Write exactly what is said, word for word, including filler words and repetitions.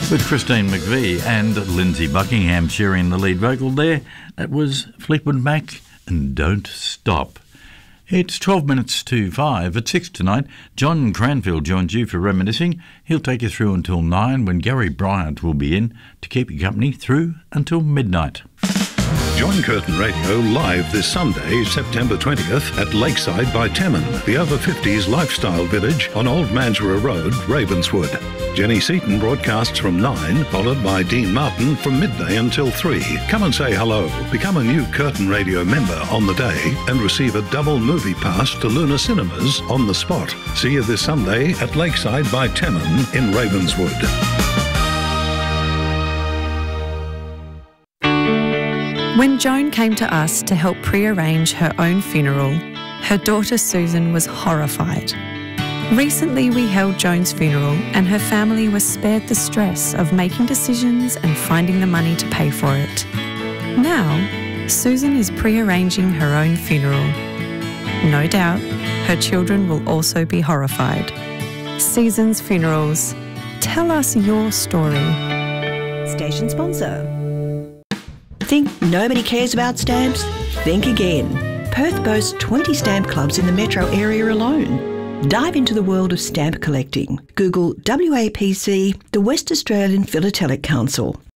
With Christine McVie and Lindsay Buckingham sharing the lead vocal there. That was Fleetwood Mac and Don't Stop. It's twelve minutes to five. At six tonight, John Cranfield joins you for Reminiscing. He'll take you through until nine when Gary Bryant will be in to keep you company through until midnight. Join Curtin Radio live this Sunday, September twentieth at Lakeside by Temmin, the over fifties lifestyle village on Old Mansborough Road, Ravenswood. Jenny Seaton broadcasts from nine, followed by Dean Martin from midday until three. Come and say hello. Become a new Curtin Radio member on the day and receive a double movie pass to Luna Cinemas on the spot. See you this Sunday at Lakeside by Temmin in Ravenswood. When Joan came to us to help pre-arrange her own funeral, her daughter Susan was horrified. Recently we held Joan's funeral and her family was spared the stress of making decisions and finding the money to pay for it. Now, Susan is pre-arranging her own funeral. No doubt, her children will also be horrified. Seasons Funerals. Tell us your story. Station sponsor. Think nobody cares about stamps? Think again. Perth boasts twenty stamp clubs in the metro area alone. Dive into the world of stamp collecting. Google W A P C, the West Australian Philatelic Council.